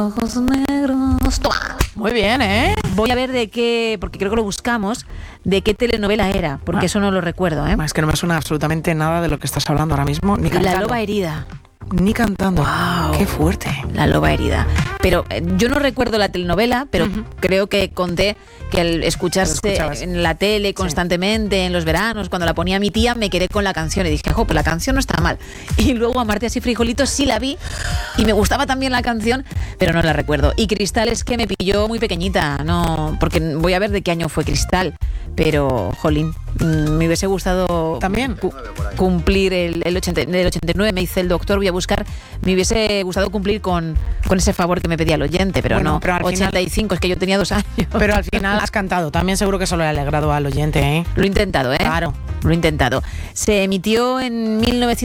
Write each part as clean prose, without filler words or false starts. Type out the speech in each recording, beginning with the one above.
ojos negros. ¡Toma! Muy bien, ¿eh? Voy a ver de qué, porque creo que lo buscamos, de qué telenovela era, porque eso no lo recuerdo, ¿eh? Es que no me suena absolutamente nada de lo que estás hablando ahora mismo, ni cantando. La loba herida. Ni cantando. Wow. ¡Qué fuerte! La loba herida. Pero yo no recuerdo la telenovela, pero creo que conté que al escucharse en la tele constantemente, en los veranos, cuando la ponía mi tía, me quedé con la canción y dije, pues la canción no está mal. Y luego Amarte así frijolitos sí la vi y me gustaba también la canción, pero no la recuerdo. Y Cristal es que me pilló muy pequeñita, no, porque voy a ver de qué año fue Cristal, pero, jolín, me hubiese gustado también cumplir el 89, me dice el doctor, voy a buscar, me hubiese gustado cumplir con ese favor que me pedía el oyente, pero bueno, no, pero 85, final, es que yo tenía 2 años. Pero al final has cantado, también seguro que eso lo he alegrado al oyente, ¿eh? Lo he intentado, ¿eh? Claro. Lo he intentado. Se emitió en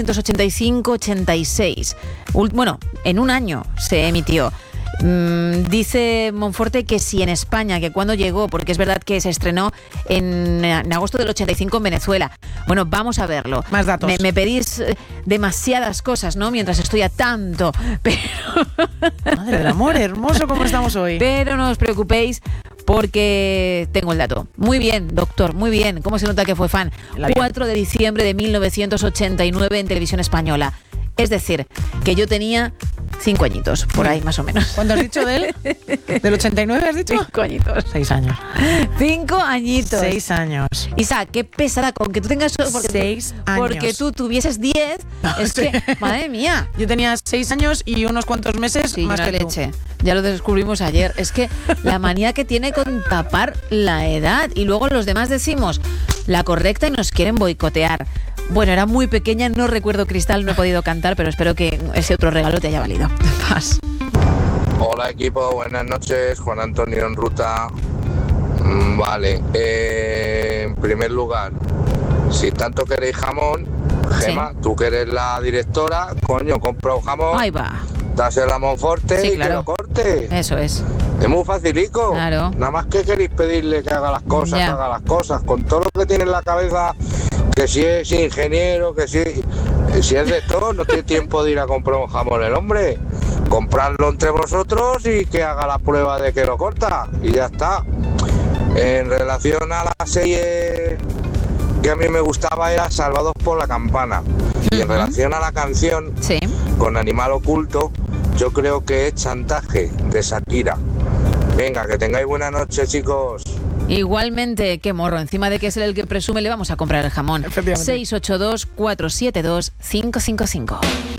1985-86. Bueno, en un año se emitió. Dice Monforte que sí en España, que cuando llegó, porque es verdad que se estrenó en agosto del 85 en Venezuela. Bueno, vamos a verlo. Más datos. Me pedís demasiadas cosas, ¿no? Mientras estoy a tanto, pero... Madre del amor, hermoso como estamos hoy. Pero no os preocupéis, porque tengo el dato. Muy bien, doctor, muy bien. ¿Cómo se nota que fue fan? 4 de diciembre de 1989 en Televisión Española. Es decir, que yo tenía 5 añitos, por ahí más o menos. ¿Cuánto has dicho de él? ¿Del 89 has dicho? 5 añitos. 6 años. 5 añitos. 6 años. Isa, qué pesada con que tú tengas... 6 años. Porque tú tuvieses 10. Es que, madre mía. Yo tenía 6 años y unos cuantos meses más que leche. Ya lo descubrimos ayer. Es que la manía que tiene con tapar la edad. Y luego los demás decimos la correcta y nos quieren boicotear. Bueno, era muy pequeña, no recuerdo Cristal, no he podido cantar, pero espero que ese otro regalo te haya valido. Paz. Hola equipo, buenas noches, Juan Antonio en ruta. Vale, en primer lugar, si tanto queréis jamón, Gemma, tú que eres la directora, coño, compra un jamón. Ahí va. Dáselo a Monforte y claro, que lo corte. Eso es. Es muy facilico. Claro. Nada más que queréis pedirle que haga las cosas, que haga las cosas. Con todo lo que tiene en la cabeza, que si es ingeniero, que si es de todo, no tiene tiempo de ir a comprar un jamón el hombre. Comprarlo entre vosotros y que haga la prueba de que lo corta. Y ya está. En relación a la serie que a mí me gustaba era Salvados por la Campana. Y en relación a la canción, con Animal Oculto, yo creo que es Chantaje, de Shakira. Venga, que tengáis buena noche, chicos. Igualmente, qué morro. Encima de que es él el que presume, le vamos a comprar el jamón. 682-472-555.